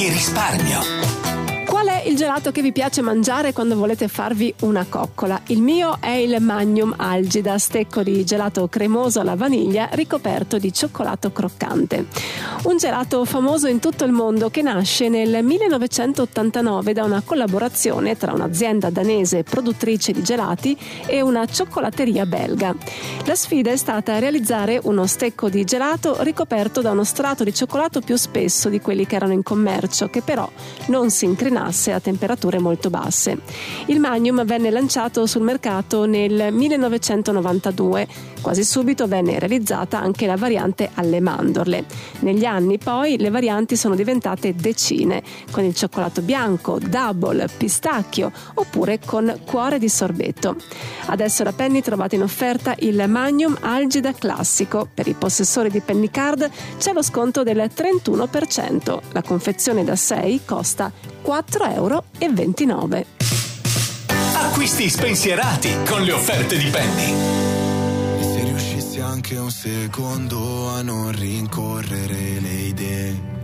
di risparmio. Qual è il gelato che vi piace mangiare quando volete farvi una coccola? Il mio è il Magnum Algida, stecco di gelato cremoso alla vaniglia ricoperto di cioccolato croccante. Un gelato famoso in tutto il mondo che nasce nel 1989 da una collaborazione tra un'azienda danese produttrice di gelati e una cioccolateria belga. La sfida è stata realizzare uno stecco di gelato ricoperto da uno strato di cioccolato più spesso di quelli che erano in commercio, che però non si incrinasse a temperature molto basse. Il Magnum venne lanciato sul mercato nel 1992. Quasi subito venne realizzata anche la variante alle mandorle. Negli anni poi le varianti sono diventate decine, con il cioccolato bianco, double, pistacchio oppure con cuore di sorbetto. Adesso da Penny trovate in offerta il Magnum Algida classico. Per i possessori di Penny Card c'è lo sconto del 31%. La confezione da 6 costa 4,29 €. Acquisti spensierati con le offerte di Penny. E se riuscissi anche un secondo a non rincorrere le idee